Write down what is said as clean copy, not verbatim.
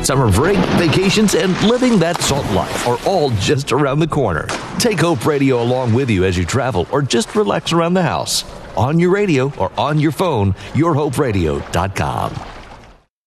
summer break, vacations, and living that salt life are all just around the corner. Take Hope Radio along with you as you travel or just relax around the house. On your radio or on your phone, yourhoperadio.com.